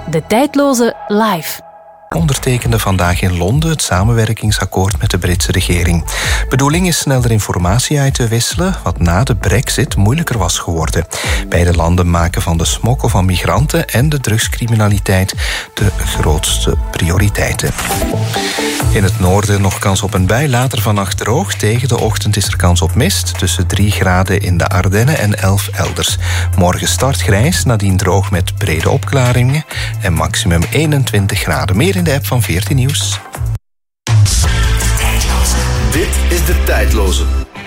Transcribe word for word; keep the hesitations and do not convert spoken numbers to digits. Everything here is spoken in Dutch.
De Tijdloze live. Ondertekende vandaag in Londen het samenwerkingsakkoord met de Britse regering. Bedoeling is sneller informatie uit te wisselen, wat na de brexit moeilijker was geworden. Beide landen maken van de smokkel van migranten en de drugscriminaliteit de grootste prioriteiten. In het noorden nog kans op een bui, later vannacht droog. Tegen de ochtend is er kans op mist, tussen drie graden in de Ardennen en elf elders. Morgen start grijs, nadien droog met brede opklaringen en maximum eenentwintig graden. Meer in de app van veertien Nieuws. Dit is De Tijdloze.